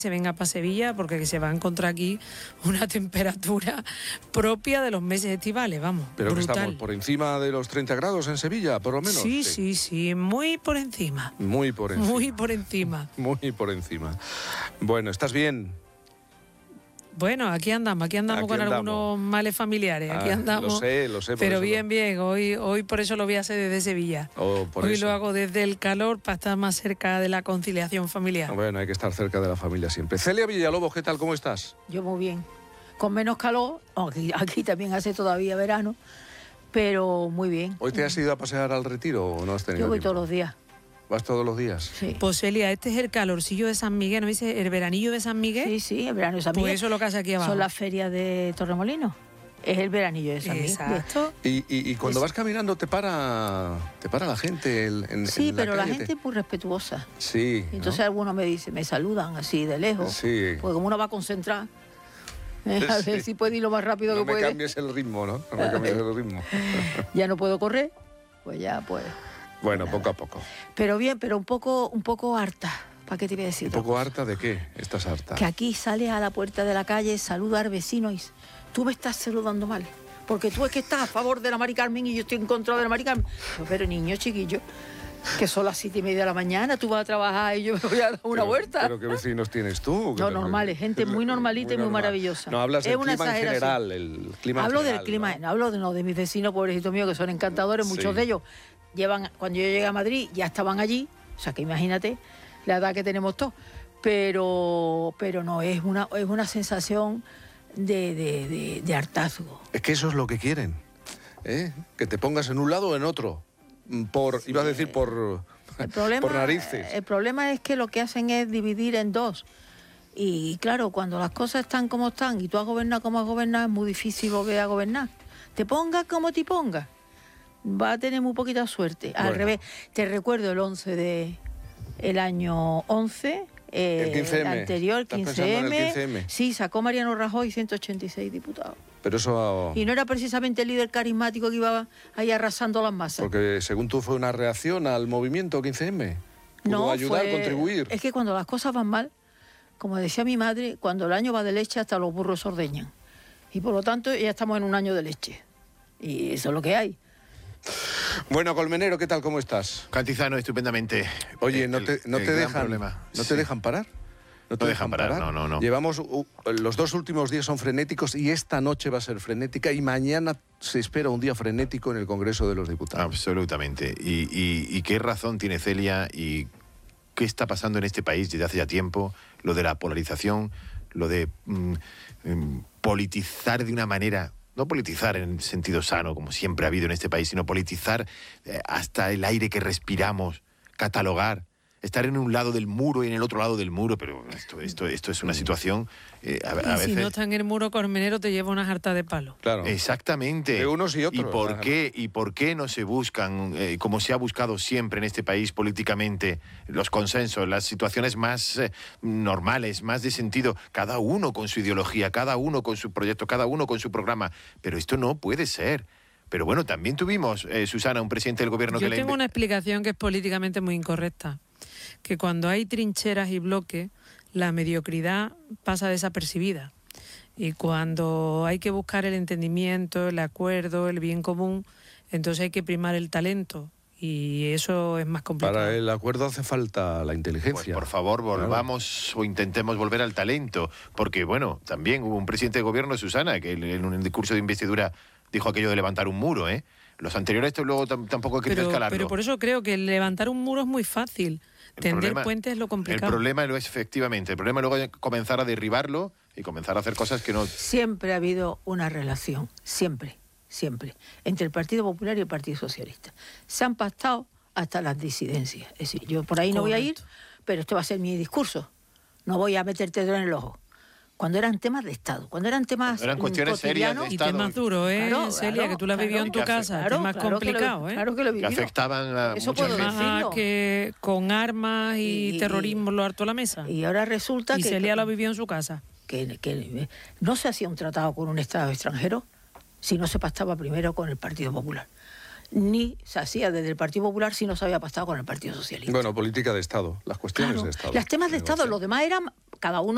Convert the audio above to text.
se venga para Sevilla, porque se va a encontrar aquí una temperatura propia de los meses estivales, vamos. Pero brutal. que estamos por encima de los 30 grados en Sevilla, por lo menos. Sí, muy por encima. Muy por encima. Muy por encima. Muy por encima. Bueno, ¿estás bien? Bueno, aquí andamos con algunos males familiares, aquí andamos. Lo sé. Pero bien, hoy por eso lo voy a hacer desde Sevilla. Hoy lo hago desde el calor para estar más cerca de la conciliación familiar. Bueno, hay que estar cerca de la familia siempre. Celia Villalobos, ¿qué tal? ¿Cómo estás? Yo muy bien, con menos calor, aquí también hace todavía verano, pero muy bien. ¿Hoy te has ido a pasear al Retiro o no has tenido Yo voy tiempo? todos los días. ¿Vas todos los días? Sí. Pues Celia, este es el calorcillo de San Miguel, ¿no dice el veranillo de San Miguel? Sí, el verano de San Miguel. Pues eso lo que hace aquí abajo. Son las ferias de Torremolinos. Es el veranillo de San Miguel. Exacto. Y cuando vas caminando te para la gente Sí, en pero la calle, gente es muy respetuosa. Sí. Entonces ¿no? algunos me saludan así de lejos. Sí. Porque como uno va a concentrar, a ver si puede ir lo más rápido No que me puede. cambies el ritmo, ¿no? No me cambies el ritmo. Ya no puedo correr, pues ya pues. Bueno, poco a poco. Pero bien, pero un poco harta. ¿Para qué te voy a decir? ¿Un poco harta de qué? ¿Estás harta? Que aquí sales a la puerta de la calle, saludas al vecino y tú me estás saludando mal. Porque tú es que estás a favor de la Mari Carmen y yo estoy en contra de la Mari Carmen. Pero niño chiquillo, que son las 7:30 de la mañana, tú vas a trabajar y yo me voy a dar una vuelta. ¿Pero qué vecinos tienes tú? No, normales, gente muy normalita y muy maravillosa. No, hablas del Es una clima en exageración. general, el clima Hablo en general, del clima, ¿no? hablo de mis vecinos, pobrecitos míos, que son encantadores, Sí. muchos de ellos cuando yo llegué a Madrid ya estaban allí, o sea que imagínate la edad que tenemos todos, pero no, es una sensación de hartazgo. Es que eso es lo que quieren, ¿eh? Que te pongas en un lado o en otro, iba a decir por narices. El problema es que lo que hacen es dividir en dos. Y claro, cuando las cosas están como están y tú has gobernado como has gobernado, es muy difícil volver a gobernar. Te pongas como te pongas, va a tener muy poquita suerte. Al revés, te recuerdo el año 11, el 15M. el anterior, ¿Estás pensando en el 15M? Sí, sacó Mariano Rajoy 186 diputados. Pero eso... Y no era precisamente el líder carismático que iba ahí arrasando las masas. Porque según tú fue una reacción al movimiento 15M. ¿Pudo ayudar, contribuir? Es que cuando las cosas van mal, como decía mi madre, cuando el año va de leche hasta los burros se ordeñan. Y por lo tanto ya estamos en un año de leche. Y eso es lo que hay. Bueno, Colmenero, ¿qué tal? ¿Cómo estás? Cantizano, estupendamente. Oye, ¿no te dejan parar? ¿No te dejan parar? No. Llevamos, los 2 últimos días son frenéticos y esta noche va a ser frenética y mañana se espera un día frenético en el Congreso de los Diputados. Absolutamente. ¿Y qué razón tiene Celia y qué está pasando en este país desde hace ya tiempo? Lo de la polarización, lo de politizar de una manera... No politizar en sentido sano, como siempre ha habido en este país, sino politizar hasta el aire que respiramos, catalogar, estar en un lado del muro y en el otro lado del muro, pero esto es una situación a veces... Si no está en el muro, Colmenero te lleva una jarta de palo. Claro. Exactamente. De unos y otros. ¿Y por qué no se buscan, como se ha buscado siempre en este país políticamente, los consensos, las situaciones más normales, más de sentido, cada uno con su ideología, cada uno con su proyecto, cada uno con su programa? Pero esto no puede ser. Pero bueno, también tuvimos, Susana, un presidente del gobierno Yo tengo una explicación que es políticamente muy incorrecta. Que cuando hay trincheras y bloques, la mediocridad pasa desapercibida. Y cuando hay que buscar el entendimiento, el acuerdo, el bien común, entonces hay que primar el talento. Y eso es más complicado. Para el acuerdo hace falta la inteligencia. Pues por favor, volvamos o intentemos volver al talento. Porque, bueno, también hubo un presidente de gobierno, Susana, que en un discurso de investidura dijo aquello de levantar un muro, ¿eh? Los anteriores luego tampoco hay que escalarlo. Pero por eso creo que levantar un muro es muy fácil. Tender puentes es lo complicado. El problema lo es, efectivamente. El problema luego es comenzar a derribarlo y comenzar a hacer cosas que no... Siempre ha habido una relación, siempre, entre el Partido Popular y el Partido Socialista. Se han pactado hasta las disidencias. Es decir, yo por ahí no voy a ir, pero esto va a ser mi discurso. No voy a meterte dedo en el ojo. Cuando eran temas de Estado, cuando eran cuestiones serias de y Estado. temas duros, Celia, que tú la has vivido en tu casa, temas complicados, Claro que lo he vivido. Que afectaban a Eso mucha puedo gente. decirlo. Que con armas y terrorismo lo harto a la mesa. Y ahora resulta y que... Celia lo ha vivido en su casa. Que no se hacía un tratado con un Estado extranjero si no se pactaba primero con el Partido Popular. Ni se hacía desde el Partido Popular si no se había pactado con el Partido Socialista. Bueno, política de Estado, las cuestiones de Estado. Los temas de Estado, los demás eran cada uno